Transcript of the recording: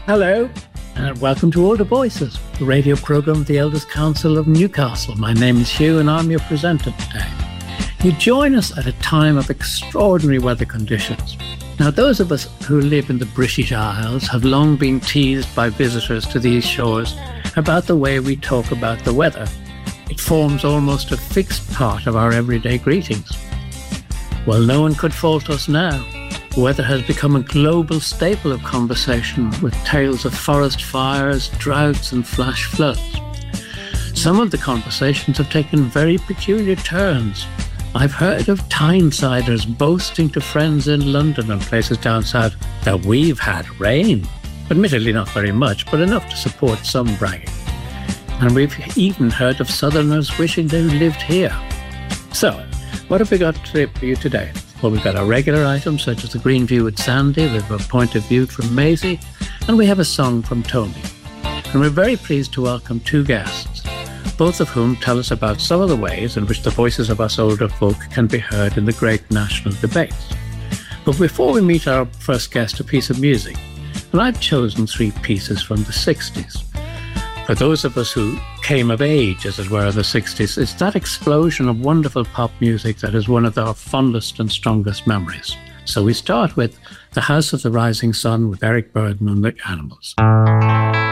Hello, and welcome to Older Voices, the radio programme of the Elders Council of Newcastle. My name is Hugh, and I'm your presenter today. You join us at a time of extraordinary weather conditions. Now, those of us who live in the British Isles have long been teased by visitors to these shores about the way we talk about the weather. It forms almost a fixed part of our everyday greetings. Well, no one could fault us now. Weather has become a global staple of conversation, with tales of forest fires, droughts and flash floods. Some of the conversations have taken very peculiar turns. I've heard of Tynesiders boasting to friends in London and places down south that we've had rain. Admittedly not very much, but enough to support some bragging. And we've even heard of Southerners wishing they lived here. So, what have we got for you today? Well, we've got our regular items such as the Green View with Sandy, we have a point of view from Maisie, and we have a song from Tony. And we're very pleased to welcome two guests, both of whom tell us about some of the ways in which the voices of us older folk can be heard in the great national debates. But before we meet our first guest, a piece of music, and I've chosen three pieces from the 60s. For those of us who came of age, as it were, in the 60s, it's that explosion of wonderful pop music that is one of our fondest and strongest memories. So we start with The House of the Rising Sun with Eric Burdon and the Animals.